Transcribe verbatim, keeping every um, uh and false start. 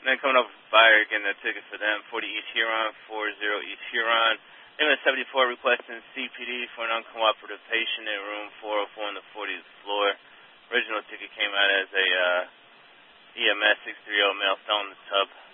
then coming up with fire, getting a ticket for them, forty East Huron, forty East Huron. M S seventy-four requesting C P D for an uncooperative patient in room four oh four on the fortieth floor. Original ticket came out as a uh, E M S six three zero male fell in the tub.